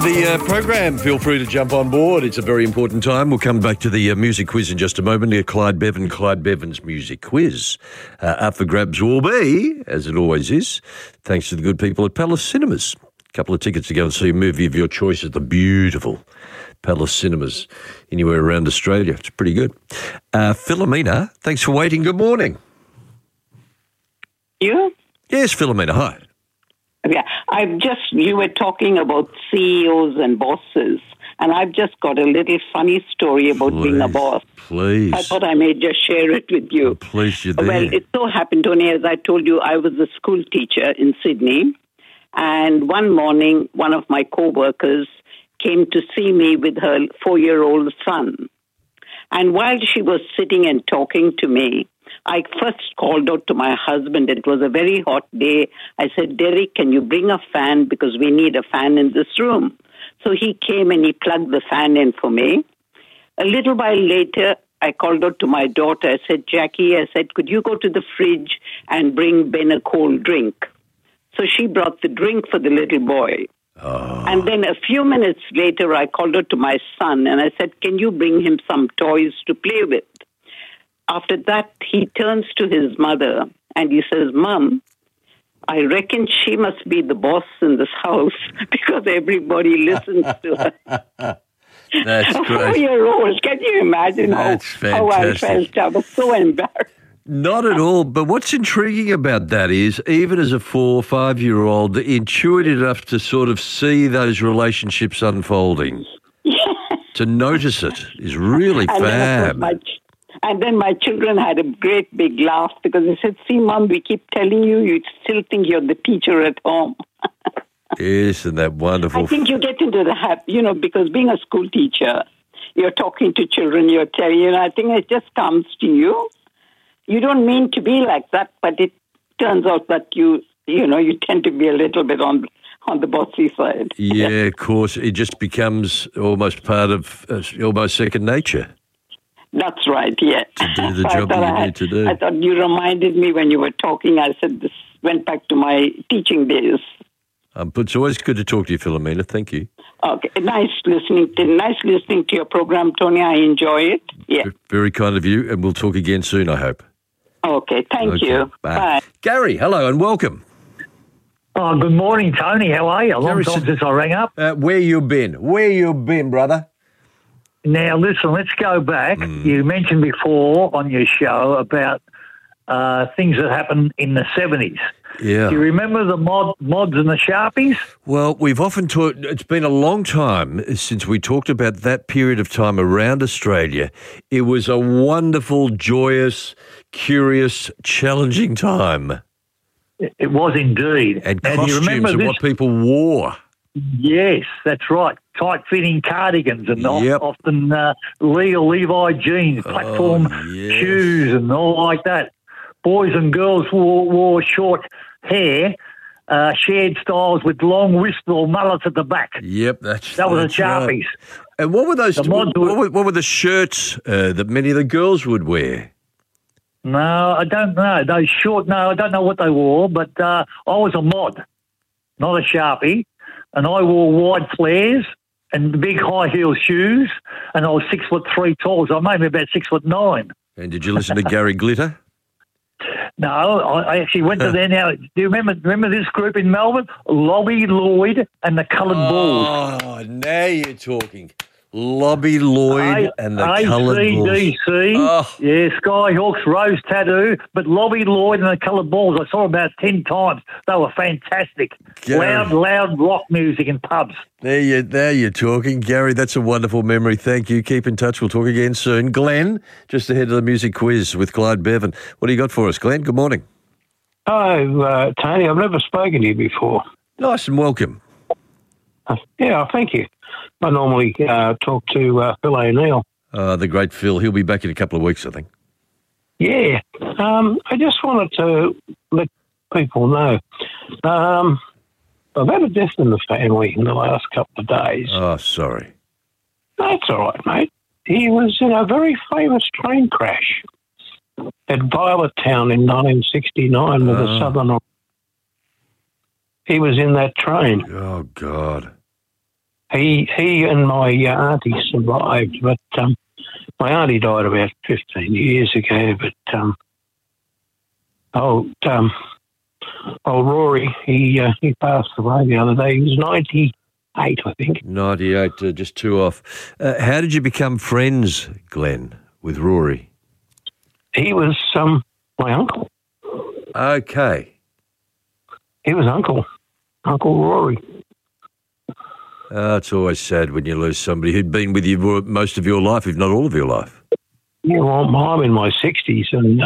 The program, feel free to jump on board. It's a very important time. We'll come back to the music quiz in just a moment. Clyde Bevan's music quiz. Up for grabs will be, as it always is, thanks to the good people at Palace Cinemas. A couple of tickets to go and see a movie of your choice at the beautiful Palace Cinemas anywhere around Australia. It's pretty good. Philomena, thanks for waiting. Good morning. You? Yes, Philomena, hi. Yeah, you were talking about CEOs and bosses, and I've just got a little funny story about being a boss. Please. I thought I may just share it with you. Oh, please, you're there. Well, it so happened, Tony, as I told you, I was a school teacher in Sydney, and one morning, one of my co-workers came to see me with her 4-year-old son. And while she was sitting and talking to me, I first called out to my husband. It was a very hot day. I said, Derek, can you bring a fan? Because we need a fan in this room. So he came and he plugged the fan in for me. A little while later, I called out to my daughter. I said, Jackie, could you go to the fridge and bring Ben a cold drink? So she brought the drink for the little boy. Oh. And then a few minutes later, I called out to my son and I said, can you bring him some toys to play with? After that, he turns to his mother and he says, Mom, I reckon she must be the boss in this house because everybody listens to her. That's A great. 4-year-old, can you imagine how I felt? I was so embarrassed. Not at all. But what's intriguing about that is, even as a 4 or 5-year-old, intuitive enough to sort of see those relationships unfolding, to notice it is really fab. And then my children had a great big laugh because they said, see, Mom, we keep telling you, you still think you're the teacher at home. Isn't that wonderful? I think you get into the habit, because being a school teacher, you're talking to children, you're telling, I think it just comes to you. You don't mean to be like that, but it turns out that you tend to be a little bit on the bossy side. Yeah, of course. It just becomes almost part of almost second nature. That's right, yeah. To do the job that you need to do. I thought you reminded me when you were talking. I said this went back to my teaching days. It's always good to talk to you, Philomena. Thank you. Okay, nice listening to your program, Tony. I enjoy it. Yeah. Very kind of you, and we'll talk again soon, I hope. Okay, thank you. Bye. Gary, hello and welcome. Oh, good morning, Tony. How are you? Long time since I rang up. Where you been, brother? Now, listen, let's go back. You mentioned before on your show about things that happened in the 70s. Yeah. Do you remember the mods and the Sharpies? Well, we've often talked, it's been a long time since we talked about that period of time around Australia. It was a wonderful, joyous, curious, challenging time. It was indeed. And costumes and what people wore. Yes, that's right. Tight-fitting cardigans and often Levi jeans, platform shoes and all like that. Boys and girls wore short hair, shared styles with long wisps or mullets at the back. Yep, that was the Sharpies. Right. And what were those? What were the shirts that many of the girls would wear? No, I don't know. Those short. No, I don't know what they wore. But I was a mod, not a Sharpie, and I wore wide flares and big high heel shoes, and I was 6'3" tall. So I made me about 6'9". And did you listen to Gary Glitter? No, I actually went to there now. Do you remember this group in Melbourne? Lobby Lloyd and the Coloured Bulls. Oh, now you're talking. Lobby Lloyd and the Coloured Bulls. ACDC, Skyhawks, Rose Tattoo, but Lobby Lloyd and the Coloured Bulls, I saw about 10 times. They were fantastic. Gary. Loud rock music in pubs. There you're talking. Gary, that's a wonderful memory. Thank you. Keep in touch. We'll talk again soon. Glenn, just ahead of the music quiz with Clyde Bevan. What do you got for us, Glenn? Good morning. Hello, Tony. I've never spoken to you before. Nice and welcome. Thank you. I normally talk to Phil O'Neill. The great Phil. He'll be back in a couple of weeks, I think. Yeah. I just wanted to let people know. I've had a death in the family in the last couple of days. Oh, sorry. That's all right, mate. He was in a very famous train crash at Violet Town in 1969 with a Southern. He was in that train. Oh, God. He and my auntie survived, but my auntie died about 15 years ago. But old Rory, he passed away the other day. He was 98, I think. 98, just two off. How did you become friends, Glenn, with Rory? He was my uncle. Okay. He was Uncle Rory. It's always sad when you lose somebody who'd been with you most of your life, if not all of your life. Yeah, well, I'm in my 60s, and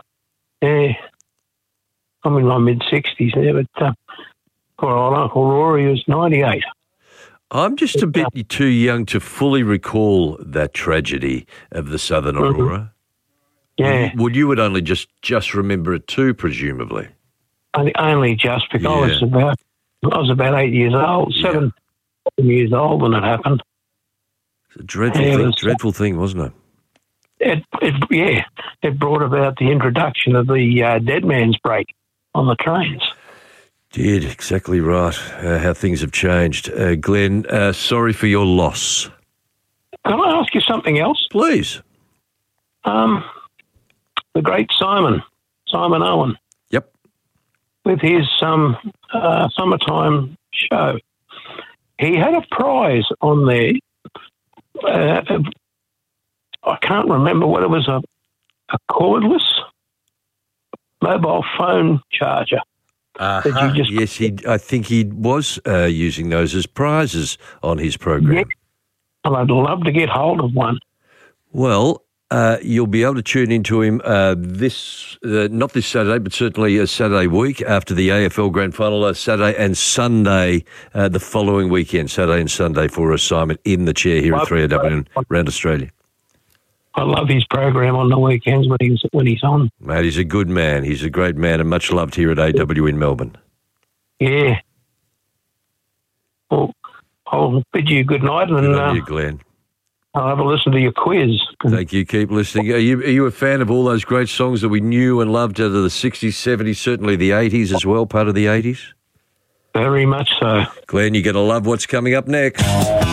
I'm in my mid-60s now, but poor old Uncle Rory was 98. I'm just a bit too young to fully recall that tragedy of the Southern Aurora. Yeah. Would you would only just remember it too, presumably? Only just because I was about 8 years old, 7 years old when it happened. It's a dreadful thing, wasn't it? It brought about the introduction of the dead man's brake on the trains. Did, exactly right. How things have changed. Glenn, sorry for your loss. Can I ask you something else? Please. The great Simon Owen. Yep. With his summertime show. He had a prize on there. I can't remember whether it was a cordless mobile phone charger. Yes, I think he was using those as prizes on his program. Yeah. And I'd love to get hold of one. Well, you'll be able to tune into him not this Saturday, but certainly a Saturday week after the AFL Grand Final, Saturday and Sunday the following weekend, Saturday and Sunday for assignment in the chair here at 3AW and around Australia. I love his program on the weekends when he's on. Mate, he's a good man. He's a great man and much loved here at AW in Melbourne. Yeah. Well, I'll bid you good night. And good on you, Glenn. I'll have a listen to your quiz. Thank you. Keep listening. Are you a fan of all those great songs that we knew and loved out of the 60s, 70s, certainly the 80s as well, part of the 80s? Very much so. Glenn, you're going to love what's coming up next.